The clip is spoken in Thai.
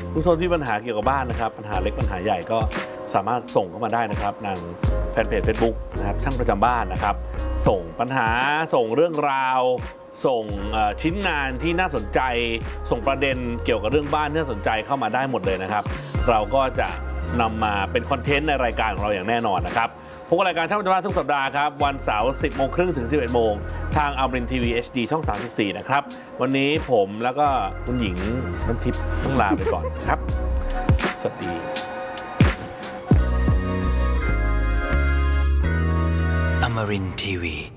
คุณผู้ชมที่ปัญหาเกี่ยวกับบ้านนะครับปัญหาเล็กปัญหาใหญ่ก็สามารถส่งเข้ามาได้นะครับทางแฟนเพจ Facebook นะครับช่างประจำบ้านนะครับส่งปัญหาส่งเรื่องราวส่งชิ้นงานที่น่าสนใจส่งประเด็นเกี่ยวกับเรื่องบ้านที่น่าสนใจเข้ามาได้หมดเลยนะครับเราก็จะนำมาเป็นคอนเทนต์ในรายการของเราอย่างแน่นอนนะครับพบกับรายการช่างประจำบ้านทุกสัปดาห์ครับวันเสาร์ 10:30 ถึง 11:00 นทางอมรินทร์ทีวี HD ช่อง 34 นะครับวันนี้ผมแล้วก็คุณหญิงน้ำทิพย์ต้องลาไปก่อนครับสวัสดี Amarin Tiwi